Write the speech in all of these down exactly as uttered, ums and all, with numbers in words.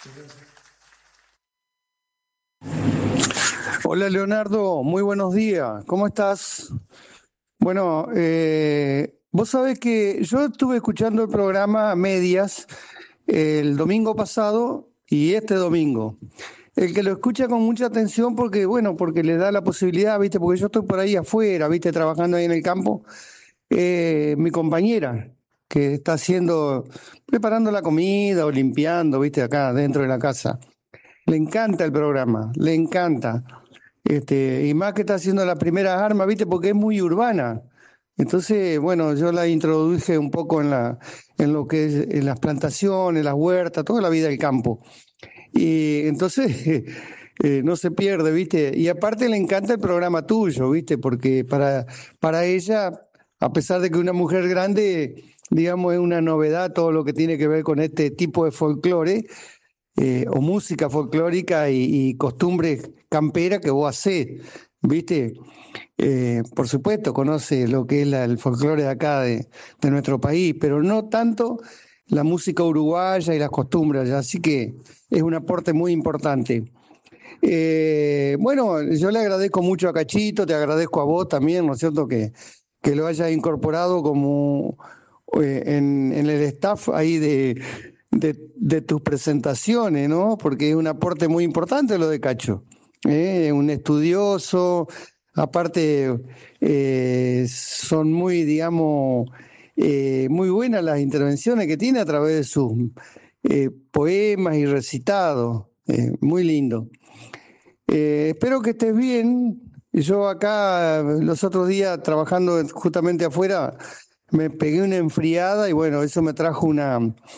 Hola Leonardo, muy buenos días, ¿cómo estás? Bueno, eh, vos sabés que yo estuve escuchando el programa a medias el domingo pasado y este domingo. El que lo escucha con mucha atención porque, bueno, porque le da la posibilidad, ¿viste? Porque yo estoy por ahí afuera, ¿viste? Trabajando ahí en el campo. Eh, mi compañera que está haciendo, preparando la comida o limpiando, ¿viste? Acá dentro de la casa. Le encanta el programa, le encanta. Este, y más que está haciendo las primeras armas, ¿viste? Porque es muy urbana. Entonces, bueno, yo la introduje un poco en la, en lo que es en las plantaciones, las huertas, toda la vida del campo. Y entonces eh, no se pierde, ¿viste? Y aparte le encanta el programa tuyo, ¿viste? Porque para, para ella, a pesar de que una mujer grande, digamos, es una novedad todo lo que tiene que ver con este tipo de folclore, eh, o música folclórica y, y costumbres camperas que vos hacés, ¿viste? Eh, por supuesto, conoce lo que es la- el folclore de acá, de, de nuestro país, pero no tanto la música uruguaya y las costumbres allá, así que es un aporte muy importante. Eh, bueno, yo le agradezco mucho a Cachito, te agradezco a vos también, ¿no es cierto?, que, que lo hayas incorporado como eh, en, en el staff ahí de, de, de tus presentaciones, ¿no? Porque es un aporte muy importante lo de Cacho. ¿Eh? Un estudioso, aparte eh, son muy, digamos, eh, muy buenas las intervenciones que tiene a través de sus eh, poemas y recitados. Eh, muy lindo. Eh, espero que estés bien. Yo acá los otros días trabajando justamente afuera me pegué una enfriada y bueno, eso me trajo una,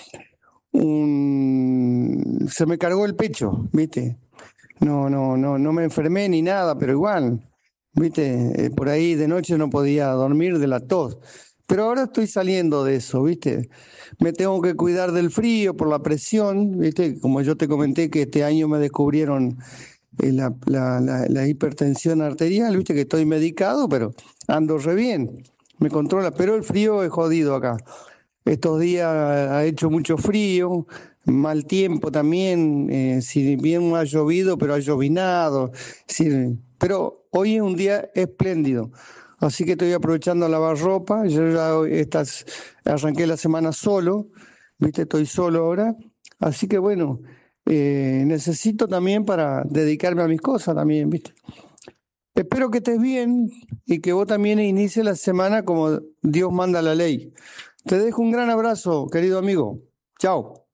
un, se me cargó el pecho, ¿viste? No, no, no, no me enfermé ni nada, pero igual, ¿viste? Eh, por ahí de noche no podía dormir de la tos. Pero ahora estoy saliendo de eso, ¿viste? Me tengo que cuidar del frío por la presión, ¿viste? Como yo te comenté que este año me descubrieron eh, la, la, la, la hipertensión arterial, viste que estoy medicado, pero ando re bien, me controla, pero el frío es jodido acá. Estos días ha hecho mucho frío, mal tiempo también, eh, si bien no ha llovido, pero ha llovinado, sí, pero hoy es un día espléndido. Así que estoy aprovechando a lavar ropa, yo ya estas, arranqué la semana solo, viste, estoy solo ahora, así que bueno, eh, necesito también para dedicarme a mis cosas también, ¿viste? Espero que estés bien y que vos también inicies la semana como Dios manda la ley. Te dejo un gran abrazo, querido amigo. Chao.